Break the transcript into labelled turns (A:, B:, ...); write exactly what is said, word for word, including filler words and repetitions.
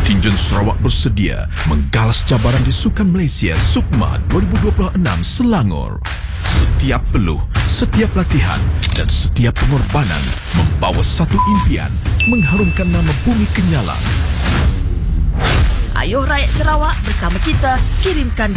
A: Kontinjen Sarawak bersedia menggalas cabaran di Sukan Malaysia Sukma dua ribu dua puluh enam Selangor. Setiap peluh, setiap latihan dan setiap pengorbanan membawa satu impian, mengharumkan nama Bumi Kenyalang.
B: Ayuh rakyat Sarawak, bersama kita kirimkan